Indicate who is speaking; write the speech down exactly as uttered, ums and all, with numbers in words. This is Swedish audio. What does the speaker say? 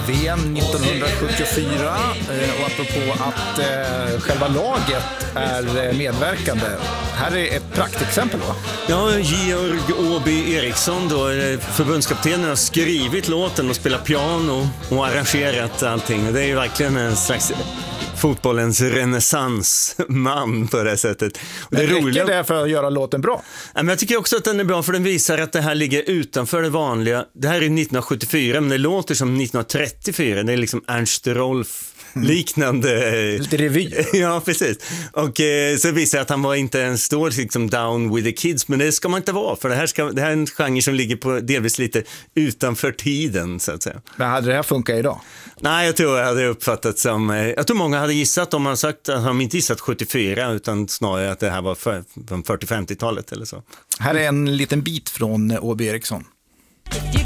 Speaker 1: V M nittonhundrasjuttiofyra och apropå att eh, själva laget är medverkande. Här är ett praktexempel, va?
Speaker 2: Ja, Georg Åby Eriksson då, förbundskaptenen, har skrivit låten och spelat piano och arrangerat allting. Det är ju verkligen en slags fotbollens renässansman på det sättet. Och det
Speaker 1: Men räcker
Speaker 2: roliga...
Speaker 1: det för att göra låten bra?
Speaker 2: Ja, men jag tycker också att den är bra, för den visar att det här ligger utanför det vanliga. Det här är nittonhundrasjuttiofyra, men det låter som nittonhundratrettiofyra. Det är liksom Ernst Rolf liknande.
Speaker 1: Lite revy.
Speaker 2: Ja, precis. Och eh, så visar att han var inte ens står liksom down with the kids, men det ska man inte vara, för det här, ska, det här är en genre som ligger på delvis lite utanför tiden, så att säga.
Speaker 1: Men hade det här funkat idag?
Speaker 2: Nej, jag tror jag hade uppfattat som, eh, jag tror många hade gissat, om man sagt att han inte gissat sjuttiofyra, utan snarare att det här var för, från fyrtio-femtiotalet eller så.
Speaker 1: Här är en liten bit från Åby Eriksson.